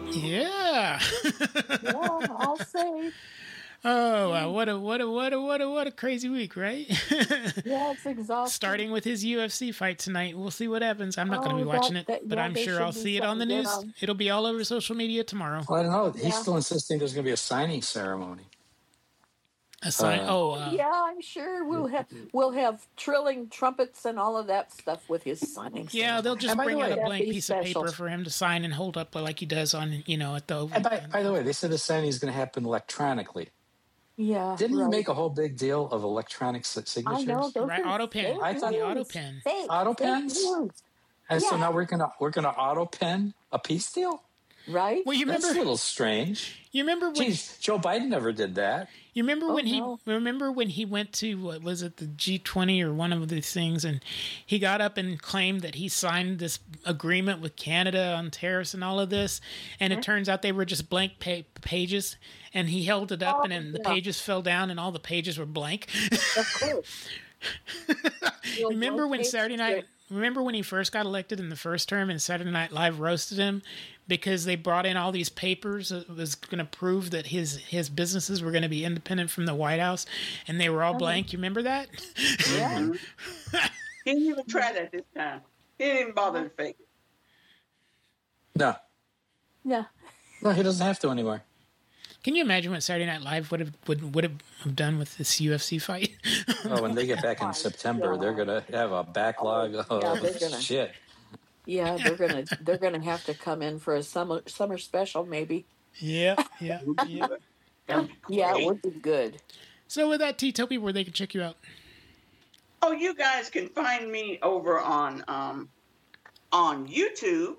Yeah. Yeah, I'll say. Oh, wow. What a crazy week, right? Yeah, it's exhausting. Starting with his UFC fight tonight. We'll see what happens. I'm not going to be watching it, but I'm sure I'll see it on the news. It'll be all over social media tomorrow. Well, I don't know. He's still insisting there's going to be a signing ceremony. A sign? Yeah, I'm sure we'll have trilling trumpets and all of that stuff with his signing. Yeah, they'll just bring out a blank piece of paper for him to sign and hold up like he does on, at the. And by the way, they said the signing is going to happen electronically. Yeah. Didn't you make a whole big deal of electronic signatures? I know. Right, auto pen. I thought the auto pen. Auto pens? And so now we're gonna auto pen a peace deal? Right? Well, That's a little strange. You remember when Joe Biden never did that? You remember when he went to what was it, the G20 or one of these things, and he got up and claimed that he signed this agreement with Canada on tariffs and all of this, and it turns out they were just blank pages, and he held it up and then the pages fell down and all the pages were blank. Of course. Remember when Saturday Night? Remember when he first got elected in the first term and Saturday Night Live roasted him because they brought in all these papers that was going to prove that his businesses were going to be independent from the White House, and they were all blank. You remember that? Yeah. He didn't even try that this time. He didn't even bother to fake it. No. Yeah. No, he doesn't have to anymore. Can you imagine what Saturday Night Live would have done with this UFC fight? Oh, when they get back in September, they're gonna have a backlog of shit. Yeah, they're gonna have to come in for a summer special, maybe. Yeah. Yeah, it would be good. So with that, T-Topi, where they can check you out? Oh, you guys can find me over on YouTube.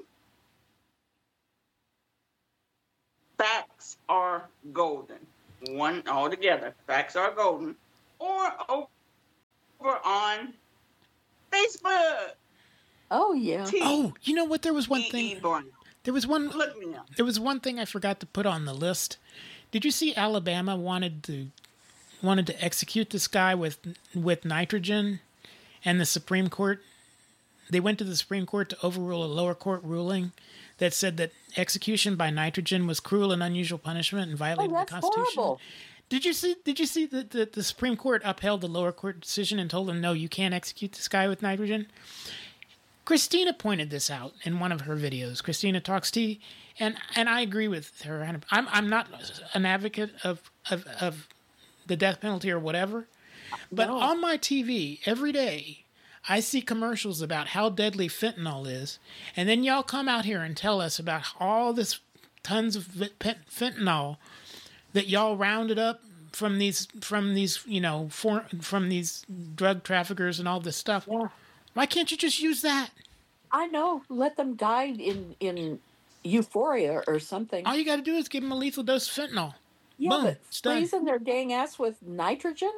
Facts Are Golden. One all together. Facts Are Golden. Or over on Facebook. Oh yeah. Oh, you know what? There was one thing. There was one. Look me up. There was one thing I forgot to put on the list. Did you see Alabama wanted to execute this guy with nitrogen, and the Supreme Court? They went to the Supreme Court to overrule a lower court ruling that said that execution by nitrogen was cruel and unusual punishment and violated the Constitution. Horrible. Did you see that the Supreme Court upheld the lower court decision and told them, no, you can't execute this guy with nitrogen? Christina pointed this out in one of her videos. Christina Talks Tea, and I agree with her. I'm not an advocate of the death penalty or whatever, but on my TV every day I see commercials about how deadly fentanyl is, and then y'all come out here and tell us about all this tons of fentanyl that y'all rounded up from these drug traffickers and all this stuff. Yeah. Why can't you just use that? I know. Let them die in euphoria or something. All you got to do is give them a lethal dose of fentanyl. Yeah, Boom, but it's done. freezing their dang ass with nitrogen?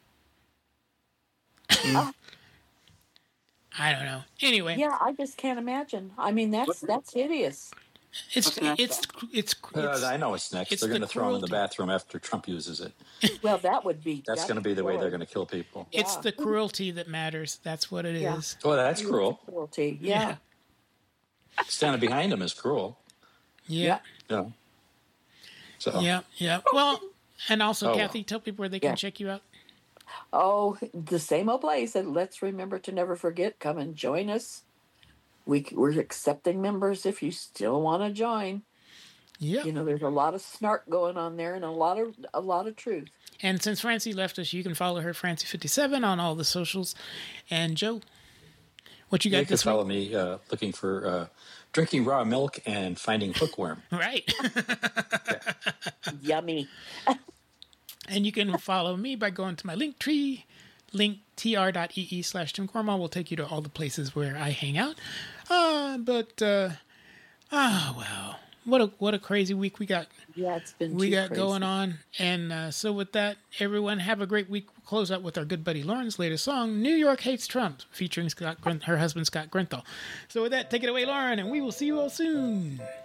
I don't know. Anyway. Yeah, I just can't imagine. I mean, that's hideous. It's I know it's next. They're going to throw him in the bathroom after Trump uses it. Well, that would be. That's going to be the way they're going to kill people. It's the cruelty that matters. That's what it is. Oh, that's cruel. Cruelty. Yeah. Standing behind him is cruel. Yeah. Yeah. So. Yeah. Well, and also, Kathy, tell people where they can check you out. Oh, the same old place. And let's remember to never forget. Come and join us. We're accepting members if you still want to join. Yeah. There's a lot of snark going on there and a lot of truth. And since Francie left us, you can follow her, Francie57, on all the socials. And Joe, what you got this week? You can follow me looking for drinking raw milk and finding hookworm. Right. Yummy. And you can follow me by going to my link tree, linktr.ee/Tim Cornwall will take you to all the places where I hang out. Well, what a crazy week we got. Yeah, it's been crazy. Going on. And so with that, everyone have a great week. We'll close out with our good buddy Lauren's latest song, New York Hates Trump, featuring her husband Scott Grenthal. So with that, take it away, Lauren, and we will see you all soon.